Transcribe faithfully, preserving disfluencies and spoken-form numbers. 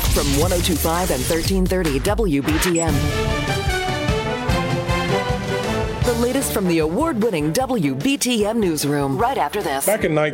from one oh two point five and thirteen thirty W B T M. The latest from the award-winning W B T M newsroom right after this. Back in